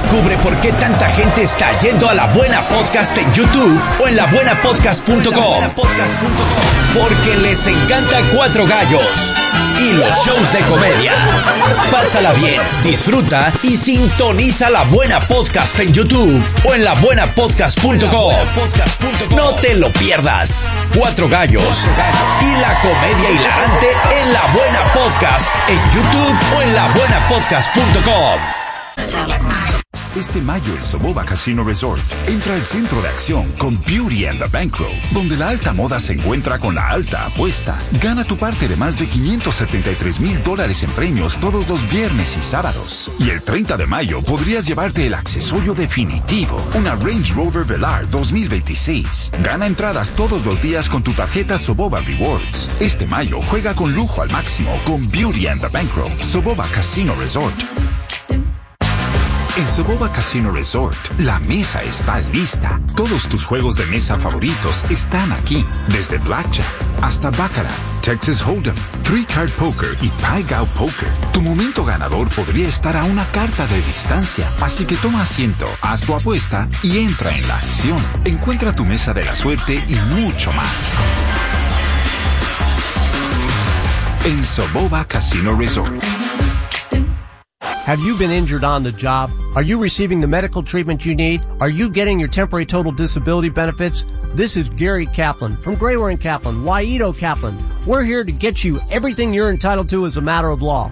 Descubre por qué tanta gente está yendo a La Buena Podcast en YouTube o en labuenapodcast.com. Porque les encanta Cuatro Gallos y los shows de comedia. Pásala bien, disfruta y sintoniza La Buena Podcast en YouTube o en labuenapodcast.com. No te lo pierdas. Cuatro Gallos y la comedia hilarante en La Buena Podcast en YouTube o en labuenapodcast.com. Este mayo el Soboba Casino Resort entra al centro de acción con Beauty and the Bankroll, donde la alta moda se encuentra con la alta apuesta. Gana tu parte de más de $573,000 en premios todos los viernes y sábados. Y el 30 de mayo podrías llevarte el accesorio definitivo, una Range Rover Velar 2026. Gana entradas todos los días con tu tarjeta Soboba Rewards. Este mayo juega con lujo al máximo con Beauty and the Bankroll. Soboba Casino Resort. En Soboba Casino Resort, la mesa está lista. Todos tus juegos de mesa favoritos están aquí. Desde Blackjack hasta Baccarat, Texas Hold'em, Three Card Poker y Pai Gow Poker. Tu momento ganador podría estar a una carta de distancia. Así que toma asiento, haz tu apuesta y entra en la acción. Encuentra tu mesa de la suerte y mucho más. En Soboba Casino Resort. Have you been injured on the job? Are you receiving the medical treatment you need? Are you getting your temporary total disability benefits? This is Gary Kaplan from Grayware & Kaplan, Waito Kaplan. We're here to get you everything you're entitled to as a matter of law.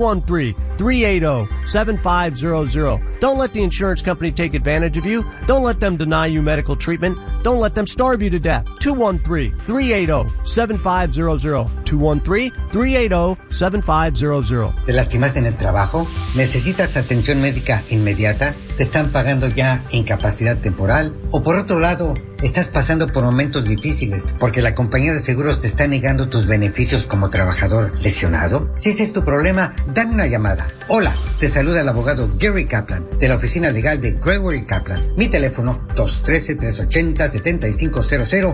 213-380-7500. Don't let the insurance company take advantage of you. Don't let them deny you medical treatment. Don't let them starve you to death. 213-380-7500. 213-380-7500. ¿Te lastimaste en el trabajo? ¿Necesitas atención médica inmediata? ¿Te están pagando ya incapacidad temporal? ¿O por otro lado, estás pasando por momentos difíciles porque la compañía de seguros te está negando tus beneficios como trabajador lesionado? Si ese es tu problema, dame una llamada. Hola, te saluda el abogado Gary Kaplan de la oficina legal de Grayware & Kaplan. Mi teléfono 213-380-7500,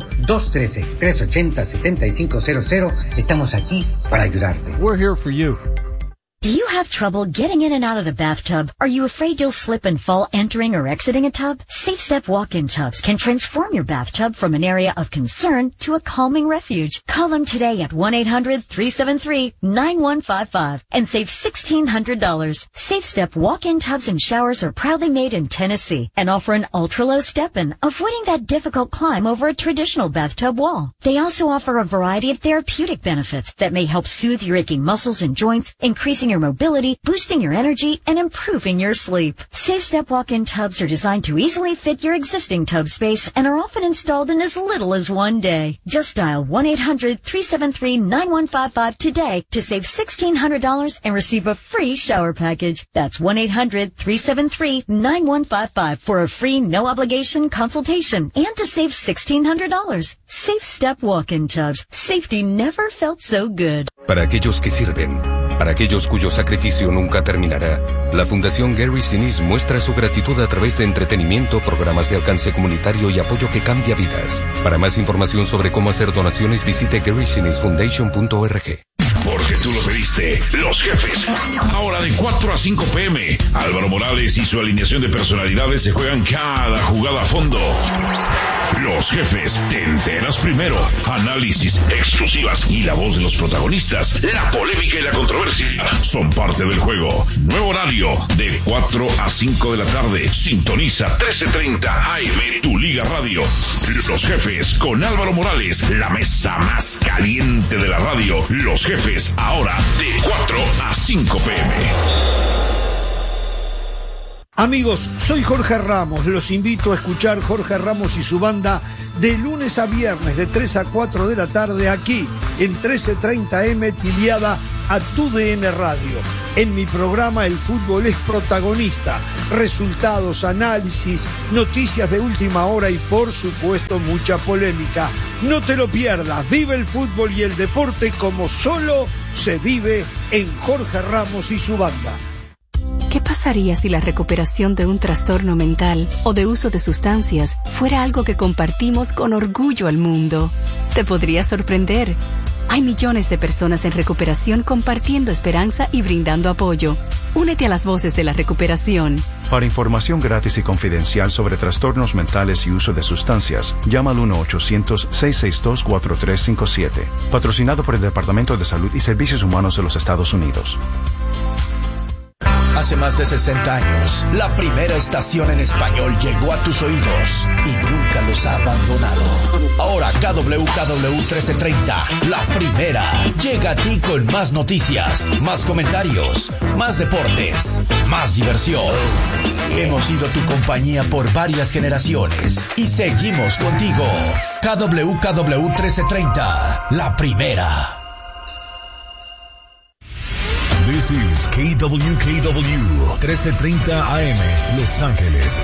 213-380-7500. Estamos aquí para ayudarte. We're here for you. Do you have trouble getting in and out of the bathtub? Are you afraid you'll slip and fall entering or exiting a tub? Safe Step walk-in tubs can transform your bathtub from an area of concern to a calming refuge. Call them today at 1-800-373-9155 and save $1,600. Safe Step walk-in tubs and showers are proudly made in Tennessee and offer an ultra-low step-in, avoiding that difficult climb over a traditional bathtub wall. They also offer a variety of therapeutic benefits that may help soothe your aching muscles and joints, increasing your mobility, boosting your energy, and improving your sleep. Safe Step walk-in tubs are designed to easily fit your existing tub space and are often installed in as little as one day. Just dial 1-800-373-9155 today to save $1,600 and receive a free shower package. That's 1-800-373-9155 for a free no-obligation consultation and to save $1,600. Safe Step walk-in tubs. Safety never felt so good. Para aquellos que sirven, para aquellos cuyo sacrificio nunca terminará, la Fundación Gary Sinise muestra su gratitud a través de entretenimiento, programas de alcance comunitario y apoyo que cambia vidas. Para más información sobre cómo hacer donaciones, visite GarySiniseFoundation.org. Porque tú lo pediste, Los Jefes. Ahora de 4 a 5 p.m. Álvaro Morales y su alineación de personalidades se juegan cada jugada a fondo. Los Jefes, te enteras primero. Análisis, exclusivas y la voz de los protagonistas. La polémica y la controversia son parte del juego. Nuevo horario de 4 a 5 de la tarde. Sintoniza 1330 AM, tu Liga Radio. Los Jefes con Álvaro Morales, la mesa más caliente de la radio. Los Jefes, ahora de 4 a 5 p.m. Amigos, soy Jorge Ramos. Los invito a escuchar Jorge Ramos y su banda de lunes a viernes de 3 a 4 de la tarde aquí en 1330M afiliada a TUDN Radio. En mi programa el fútbol es protagonista. Resultados, análisis, noticias de última hora y por supuesto mucha polémica. No te lo pierdas. Vive el fútbol y el deporte como solo se vive en Jorge Ramos y su banda. ¿Qué pasaría si la recuperación de un trastorno mental o de uso de sustancias fuera algo que compartimos con orgullo al mundo? Te podría sorprender. Hay millones de personas en recuperación compartiendo esperanza y brindando apoyo. Únete a las voces de la recuperación. Para información gratis y confidencial sobre trastornos mentales y uso de sustancias, llama al 1-800-662-4357. Patrocinado por el Departamento de Salud y Servicios Humanos de los Estados Unidos. Hace más de 60 años, la primera estación en español llegó a tus oídos y nunca los ha abandonado. Ahora KWKW 1330, la primera, llega a ti con más noticias, más comentarios, más deportes, más diversión. Hemos sido tu compañía por varias generaciones y seguimos contigo. KWKW 1330, la primera. This is KWKW 1330 AM, Los Ángeles.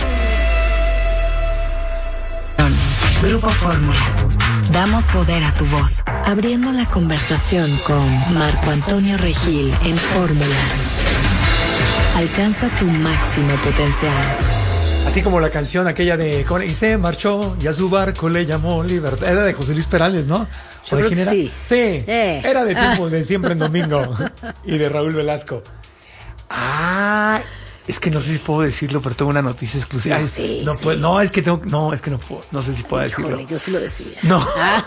Grupo Fórmula. Damos poder a tu voz. Abriendo la conversación con Marco Antonio Regil en Fórmula. Alcanza tu máximo potencial. Así como la canción aquella de y se marchó y a su barco le llamó Libertad. Era de José Luis Perales, ¿no? Yo creo que sí. Sí, era de tiempo de Siempre en Domingo y de Raúl Velasco. Ah, es que no sé si puedo decirlo, pero tengo una noticia exclusiva. No, es que no puedo, no sé si puedo decirlo. Híjole, yo sí lo decía. No.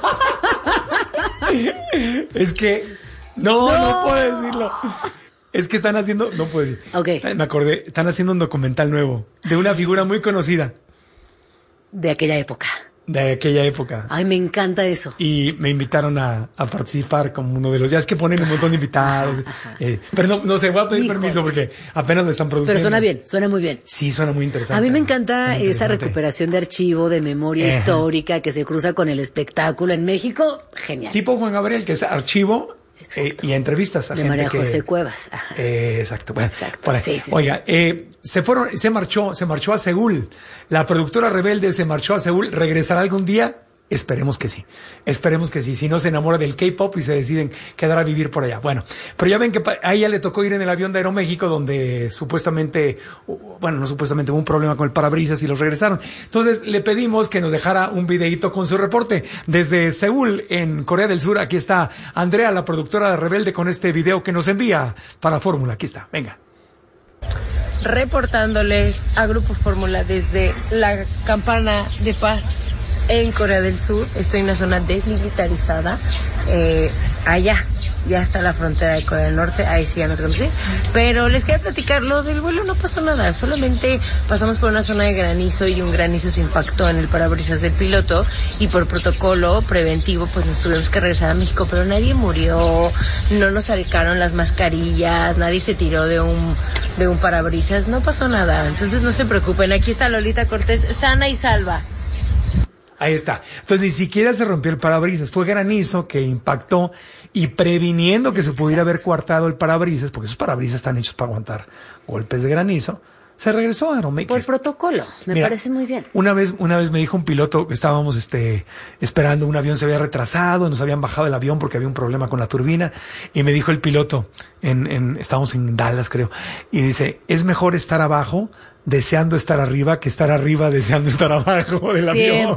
Es que no puedo decirlo. Es que están haciendo, no puedo decir. Okay. Me acordé, están haciendo un documental nuevo de una figura muy conocida. De aquella época. Ay, me encanta eso. Y me invitaron a participar como uno de los... Ya es que ponen un montón de invitados. Pero no sé, voy a pedir permiso porque apenas lo están produciendo. Pero suena bien, suena muy bien. Sí, suena muy interesante. A mí me encanta esa recuperación de archivo, de memoria histórica que se cruza con el espectáculo en México. Genial. Tipo Juan Gabriel, que es archivo... y entrevistas a de gente María que... José Cuevas. Exacto. Bueno, exacto. Sí. Oiga, se marchó a Seúl. La productora Rebelde se marchó a Seúl. ¿Regresará algún día? Esperemos que sí. Si no, se enamora del K-pop y se deciden quedar a vivir por allá. Bueno, pero ya ven que a ella le tocó ir en el avión de Aeroméxico, donde hubo un problema con el parabrisas y los regresaron. Entonces le pedimos que nos dejara un videíto con su reporte desde Seúl, en Corea del Sur. Aquí está Andrea, la productora de Rebelde, con este video que nos envía para Fórmula. Aquí está, venga. Reportándoles a Grupo Fórmula desde la Campana de Paz en Corea del Sur. Estoy en una zona desmilitarizada. Allá ya está la frontera de Corea del Norte, ahí sí ya no queremos ir. Pero les quería platicar, lo del vuelo no pasó nada, solamente pasamos por una zona de granizo y un granizo se impactó en el parabrisas del piloto y por protocolo preventivo pues nos tuvimos que regresar a México, pero nadie murió, no nos sacaron las mascarillas, nadie se tiró de un parabrisas, no pasó nada, entonces no se preocupen, aquí está Lolita Cortés, sana y salva. Ahí está. Entonces ni siquiera se rompió el parabrisas, fue granizo que impactó y previniendo que se pudiera haber coartado el parabrisas, porque esos parabrisas están hechos para aguantar golpes de granizo, se regresó a Aeroméxico. Por protocolo, me parece muy bien. Una vez me dijo un piloto, estábamos esperando, un avión se había retrasado, nos habían bajado el avión porque había un problema con la turbina, y me dijo el piloto, estábamos en Dallas creo, y dice, es mejor estar abajo deseando estar arriba que estar arriba deseando estar abajo del avión.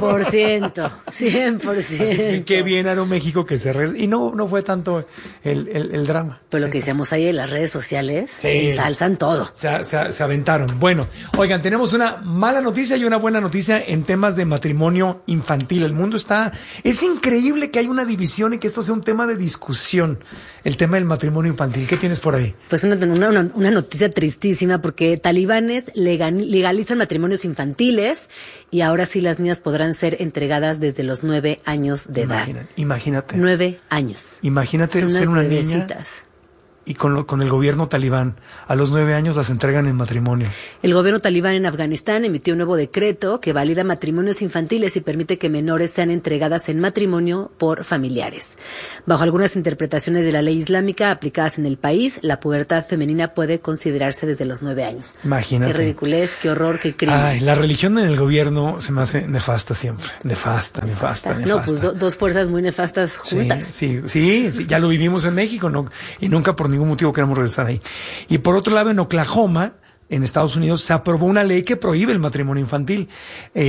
100%. Qué bien Aeroméxico que se regresó. Y no fue tanto el drama. Pero lo que decíamos ahí en las redes sociales, ensalzan todo. Se aventaron. Bueno, oigan, tenemos una mala noticia y una buena noticia en temas de matrimonio infantil. El mundo es increíble que hay una división y que esto sea un tema de discusión. El tema del matrimonio infantil. ¿Qué tienes por ahí? Pues una noticia tristísima porque talibanes legalizan matrimonios infantiles y ahora sí las niñas podrán ser entregadas desde los 9 años de edad. Imagínate. 9 años. Imagínate ser una niña y con el gobierno talibán. A los 9 años las entregan en matrimonio. El gobierno talibán en Afganistán emitió un nuevo decreto que valida matrimonios infantiles y permite que menores sean entregadas en matrimonio por familiares. Bajo algunas interpretaciones de la ley islámica aplicadas en el país, la pubertad femenina puede considerarse desde los 9 años. Imagínate. Qué ridiculez, qué horror, qué crimen. Ay, la religión en el gobierno se me hace nefasta siempre. Nefasta. No, pues dos fuerzas muy nefastas juntas. Sí, ya lo vivimos en México, y nunca por ningún motivo queremos regresar ahí. Y por otro lado, en Oklahoma, en Estados Unidos, se aprobó una ley que prohíbe el matrimonio infantil.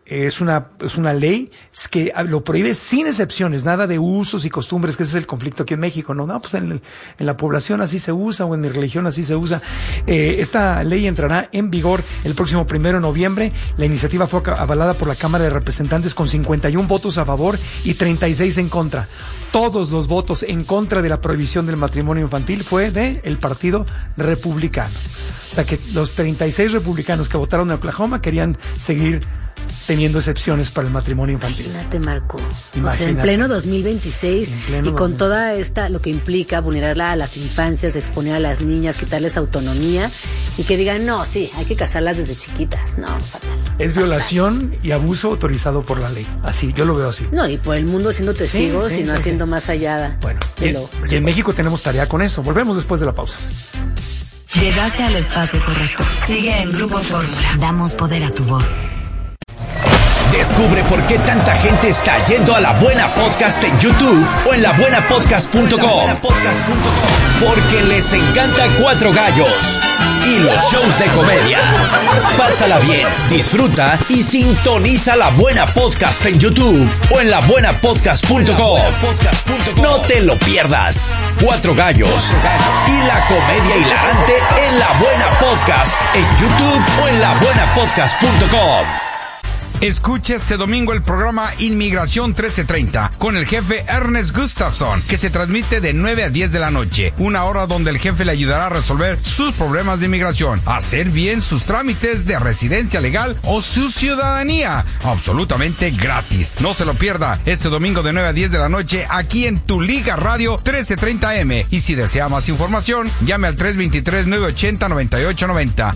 es una ley que lo prohíbe sin excepciones, nada de usos y costumbres, que ese es el conflicto aquí en México, no, pues en la población así se usa, o en mi religión así se usa. Esta ley entrará en vigor el próximo 1 de noviembre. La iniciativa fue avalada por la Cámara de Representantes con 51 votos a favor y 36 en contra. Todos los votos en contra de la prohibición del matrimonio infantil fue del Partido Republicano. O sea que los 36 republicanos que votaron en Oklahoma querían seguir teniendo excepciones para el matrimonio infantil. Imagínate, Marco. O sea, en pleno 2026 y con toda esta, lo que implica vulnerar a las infancias, exponer a las niñas, quitarles autonomía y que digan, no, sí, hay que casarlas desde chiquitas. No, fatal. Es violación y abuso autorizado por la ley. Así, yo lo veo así. No, y por el mundo siendo testigos y no haciendo más allá. Bueno, y en México tenemos tarea con eso. Volvemos después de la pausa. Llegaste al espacio correcto. Sigue en Grupo Fórmula. Damos poder a tu voz. Descubre por qué tanta gente está yendo a La Buena Podcast en YouTube o en labuenapodcast.com. Porque les encanta Cuatro Gallos y los shows de comedia. Pásala bien, disfruta y sintoniza La Buena Podcast en YouTube o en labuenapodcast.com. No te lo pierdas. Cuatro Gallos y la comedia hilarante en La Buena Podcast en YouTube o en labuenapodcast.com. Escucha este domingo el programa Inmigración 1330 con el jefe Ernest Gustafson, que se transmite de 9 a 10 de la noche, una hora donde el jefe le ayudará a resolver sus problemas de inmigración, hacer bien sus trámites de residencia legal o su ciudadanía, absolutamente gratis. No se lo pierda este domingo de 9 a 10 de la noche aquí en Tu Liga Radio 1330M. Y si desea más información, llame al 323-980-9890.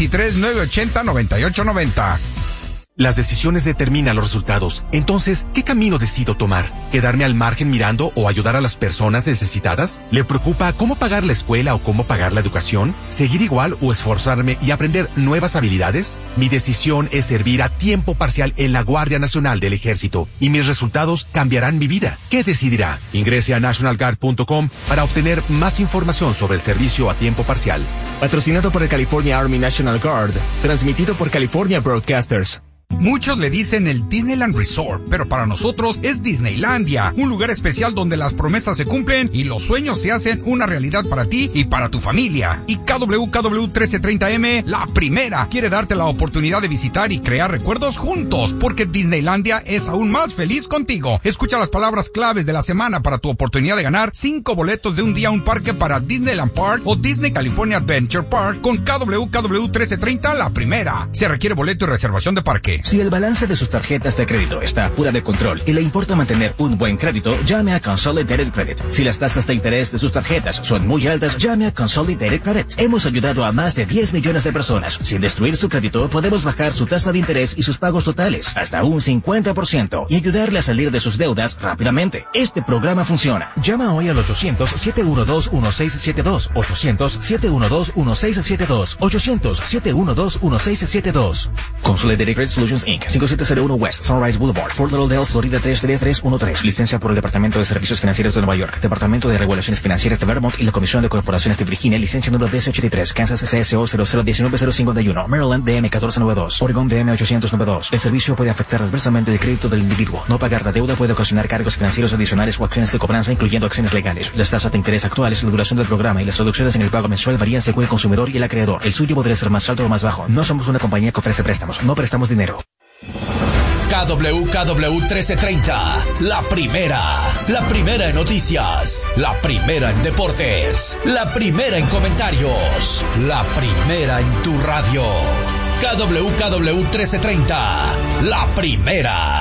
323-980-9890. Las decisiones determinan los resultados. Entonces, ¿qué camino decido tomar? ¿Quedarme al margen mirando o ayudar a las personas necesitadas? ¿Le preocupa cómo pagar la escuela o cómo pagar la educación? ¿Seguir igual o esforzarme y aprender nuevas habilidades? Mi decisión es servir a tiempo parcial en la Guardia Nacional del Ejército y mis resultados cambiarán mi vida. ¿Qué decidirá? Ingrese a nationalguard.com para obtener más información sobre el servicio a tiempo parcial. Patrocinado por el California Army National Guard. Transmitido por California Broadcasters. Muchos le dicen el Disneyland Resort, pero para nosotros es Disneylandia, un lugar especial donde las promesas se cumplen y los sueños se hacen una realidad para ti y para tu familia. Y KWKW 1330M, la primera, quiere darte la oportunidad de visitar y crear recuerdos juntos, porque Disneylandia es aún más feliz contigo. Escucha las palabras claves de la semana para tu oportunidad de ganar 5 boletos de un día a un parque para Disneyland Park o Disney California Adventure Park con KWKW 1330, la primera. Se requiere boleto y reservación de parque. Si el balance de sus tarjetas de crédito está fuera de control y le importa mantener un buen crédito, llame a Consolidated Credit. Si las tasas de interés de sus tarjetas son muy altas, llame a Consolidated Credit. Hemos ayudado a más de 10 millones de personas. Sin destruir su crédito, podemos bajar su tasa de interés y sus pagos totales hasta un 50% y ayudarle a salir de sus deudas rápidamente. Este programa funciona. Llama hoy al 800-712-1672. 800-712-1672. 800-712-1672. Consolidated Credit Solutions Inc. 5701 West Sunrise Boulevard, Fort Lauderdale, Florida 33313. Licencia por el Departamento de Servicios Financieros de Nueva York, Departamento de Regulaciones Financieras de Vermont y la Comisión de Corporaciones de Virginia. Licencia número DC83, Kansas CSO 0019051, Maryland DM 1492, Oregon DM 892. El servicio puede afectar adversamente el crédito del individuo. No pagar la deuda puede ocasionar cargos financieros adicionales o acciones de cobranza, incluyendo acciones legales. Las tasas de interés actuales, la duración del programa y las reducciones en el pago mensual varían según el consumidor y el acreedor. El suyo podría ser más alto o más bajo. No somos una compañía que ofrece préstamos. No prestamos dinero. KWKW 1330, la primera en noticias, la primera en deportes, la primera en comentarios, la primera en tu radio. KWKW 1330, la primera.